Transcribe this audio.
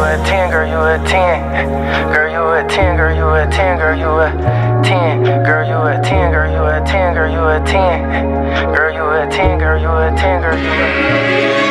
a 10, girl, you a 10. Girl, you a 10, girl, you a 10, girl, you a 10. Girl, you a 10, girl, you a 10, girl, you a 10. Girl, you a 10, girl, you a 10, girl, you a 10.